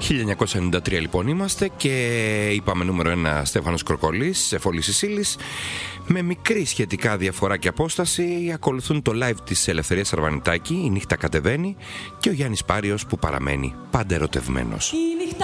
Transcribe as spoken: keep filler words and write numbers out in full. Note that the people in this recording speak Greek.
χίλια εννιακόσια ενενήντα τρία λοιπόν είμαστε και είπαμε νούμερο ένα Στέφανος Κροκολής σε Φωλή Σισίλης. Με μικρή σχετικά διαφορά και απόσταση ακολουθούν το live της Ελευθερίας Αρβανιτάκη, η νύχτα κατεβαίνει, και ο Γιάννης Πάριος που παραμένει πάντα ερωτευμένος.